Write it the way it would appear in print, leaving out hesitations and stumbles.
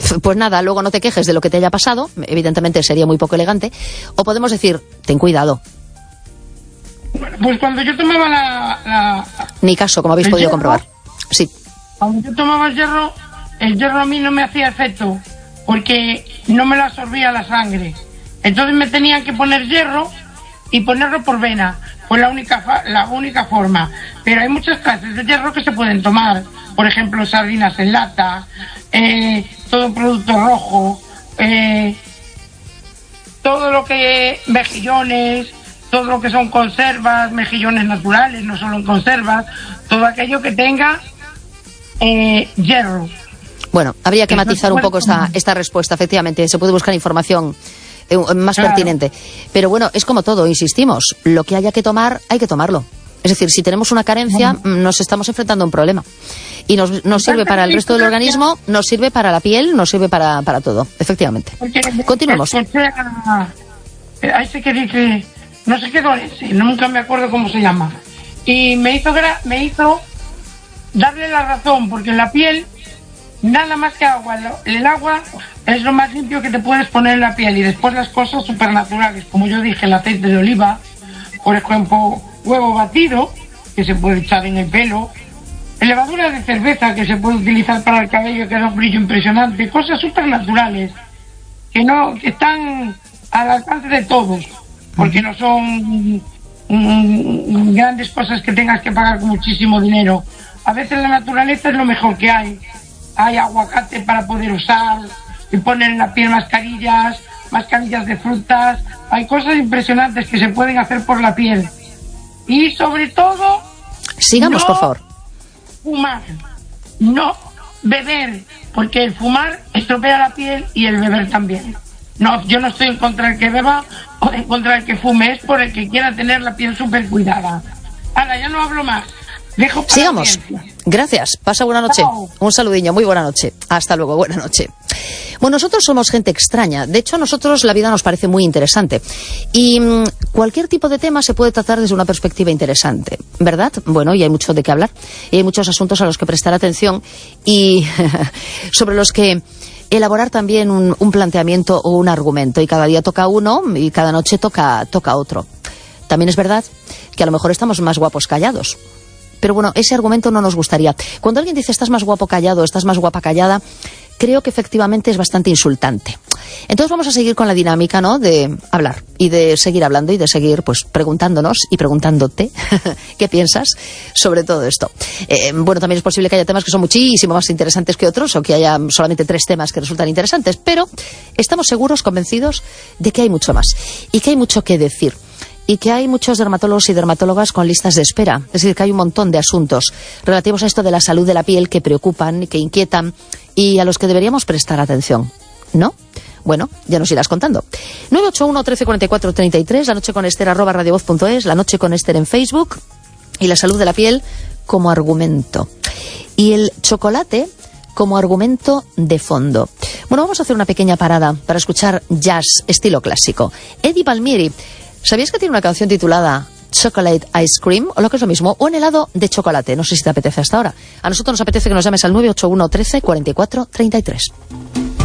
pues nada, luego no te quejes de lo que te haya pasado, evidentemente sería muy poco elegante, o podemos decir, ten cuidado. Bueno, pues cuando yo tomaba Ni caso, como habéis podido comprobar. Sí. Cuando yo tomaba el hierro a mí no me hacía efecto, porque no me lo absorbía la sangre. Entonces me tenían que poner hierro y ponerlo por vena. Pues la única forma. Pero hay muchas clases de hierro que se pueden tomar. Por ejemplo, sardinas en lata, todo producto rojo, todo lo que mejillones, todo lo que son conservas, mejillones naturales, no solo en conservas, todo aquello que tenga hierro. Bueno, habría que matizar un poco esta respuesta, efectivamente. Se puede buscar información más pertinente. Pero bueno, es como todo, insistimos, lo que haya que tomar, hay que tomarlo. Es decir, si tenemos una carencia, nos estamos enfrentando a un problema. Y nos sirve para el resto del organismo, nos sirve para la piel, nos sirve para todo, efectivamente. Continuemos. Hay ese que dice, no sé qué ese, nunca me acuerdo cómo se llama. Y me hizo darle la razón, porque en la piel, nada más que agua. El agua es lo más limpio que te puedes poner en la piel. Y después las cosas supernaturales, como yo dije, el aceite de oliva, por ejemplo, huevo batido, que se puede echar en el pelo, levadura de cerveza, que se puede utilizar para el cabello, que da un brillo impresionante, cosas supernaturales, que están al alcance de todos, porque no son grandes cosas que tengas que pagar con muchísimo dinero. A veces la naturaleza es lo mejor que hay. Hay aguacate para poder usar y poner en la piel mascarillas de frutas. Hay cosas impresionantes que se pueden hacer por la piel. Y sobre todo, sigamos, por favor. Fumar, no beber, porque el fumar estropea la piel y el beber también. No, yo no estoy en contra del que beba o en contra del que fume, es por el que quiera tener la piel súper cuidada. Ahora, ya no hablo más. Sigamos. Gracias. Pasa buena noche. Chao. Un saludillo. Muy buena noche. Hasta luego. Buena noche. Bueno, nosotros somos gente extraña. De hecho, a nosotros la vida nos parece muy interesante. Y cualquier tipo de tema se puede tratar desde una perspectiva interesante, ¿verdad? Bueno, y hay mucho de qué hablar. Y hay muchos asuntos a los que prestar atención y sobre los que elaborar también un planteamiento o un argumento. Y cada día toca uno y cada noche toca otro. También es verdad que a lo mejor estamos más guapos callados. Pero bueno, ese argumento no nos gustaría. Cuando alguien dice estás más guapo callado, estás más guapa callada, creo que efectivamente es bastante insultante. Entonces vamos a seguir con la dinámica, ¿no?, de hablar y de seguir hablando y de seguir pues preguntándonos y preguntándote qué piensas sobre todo esto. Bueno, también es posible que haya temas que son muchísimo más interesantes que otros o que haya solamente 3 temas que resultan interesantes, pero estamos seguros, convencidos de que hay mucho más y que hay mucho que decir. Y que hay muchos dermatólogos y dermatólogas con listas de espera. Es decir, que hay un montón de asuntos relativos a esto de la salud de la piel que preocupan, que inquietan y a los que deberíamos prestar atención, ¿no? Bueno, ya nos irás contando. 981 13 44 33, la noche con Esther @radiovoz.es, la noche con Esther en Facebook y la salud de la piel como argumento. Y el chocolate como argumento de fondo. Bueno, vamos a hacer una pequeña parada para escuchar jazz estilo clásico. Eddie Palmieri. ¿Sabías que tiene una canción titulada Chocolate Ice Cream? O lo que es lo mismo, un helado de chocolate. No sé si te apetece hasta ahora. A nosotros nos apetece que nos llames al 981 13 44 33.